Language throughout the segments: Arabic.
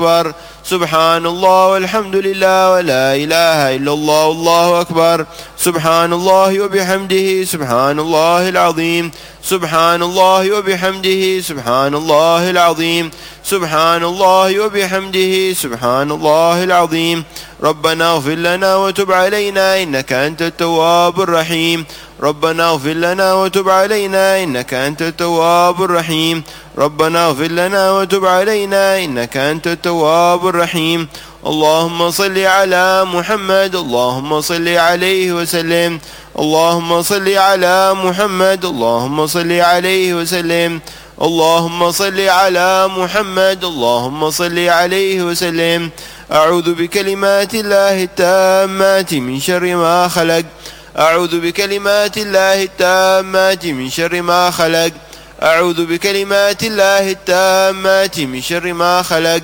أكبر. سبحان الله والحمد لله ولا إله إلا الله والله أكبر. سبحان الله وبحمده سبحان الله العظيم. سبحان الله وبحمده سبحان الله العظيم. سبحان الله وبحمده سبحان الله العظيم. ربنا اغفر لنا وتب علينا إنك أنت التواب الرحيم. ربنا اغفر لنا وتب علينا إنك أنت التواب الرحيم. ربنا اغفر لنا وتب علينا إنك أنت التواب الرحيم. اللهم صل على محمد. اللهم صل عليه وسلم. اللهم صل على محمد. اللهم صل عليه وسلم. اللهم صل على محمد. اللهم صل عليه وسلم. أعوذ بكلمات الله التامات من شر ما خلق. أعوذ بكلمات الله التامات من شر ما خلق. أعوذ بكلمات الله التامات من شر ما خلق.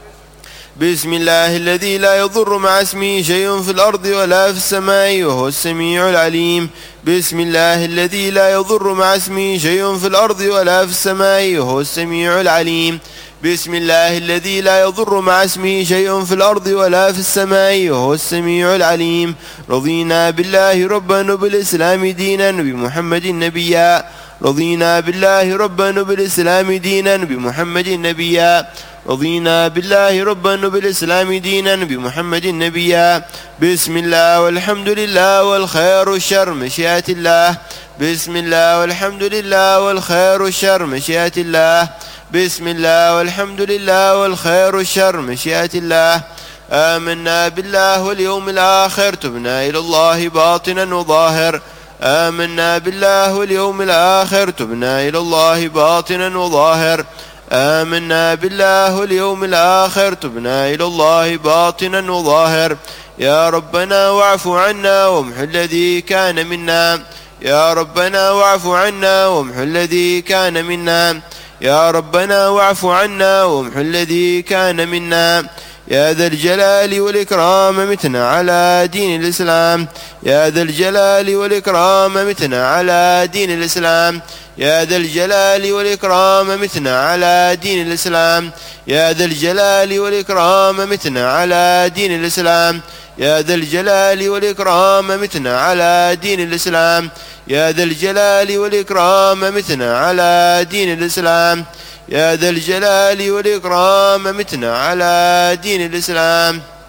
بسم الله الذي لا يضر مع اسمه شيء في الأرض ولا في السماء وهو السميع العليم. بسم الله الذي لا يضر مع اسمه شيء في الأرض ولا في السماء وهو السميع العليم. بسم الله الذي لا يضر مع اسمه شيء في الأرض ولا في السماء وهو السميع العليم. رضينا بالله ربا وبالإسلام دينا وبمحمد نبيا. رضينا بالله ربا وبالإسلام دينا بمحمد نبيا. رضينا بالله ربا وبالإسلام دينا بمحمد نبيا. بسم الله والحمد لله والخير والشر مشيئة الله. بسم الله والحمد لله والخير والشر مشيئة الله. بسم الله والحمد لله والخير والشر مشيئة الله. آمنا بالله واليوم الآخر تبنا إلى الله باطنا وظاهر. آمنا بالله واليوم الآخر تبنا إلى الله باطنا وظاهر. آمنا بالله واليوم الآخر تبنا إلى الله باطنا وظاهر. يا ربنا واعف عنا وامح الذي كان منا. يا ربنا واعف عنا وامح الذي كان منا. يا ربنا واعف عنا وامح الذي كان منا. يا ذا الجلال والإكرام متنا على دين الإسلام. يا ذا الجلال والإكرام متنا على دين الإسلام. يا ذا الجلال والإكرام متنا على دين الإسلام. يا ذا الجلال والإكرام متنا على دين الإسلام. يا ذا الجلال والإكرام متنا على دين الإسلام. يا ذا الجلال والإكرام متنا على دين الإسلام. يا ذا الجلال والإكرام متنا على دين الإسلام.